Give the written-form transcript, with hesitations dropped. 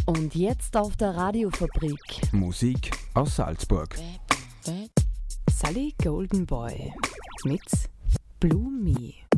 Und jetzt auf der Radiofabrik. Musik aus Salzburg. Sally Golden Boy mit Blue Me.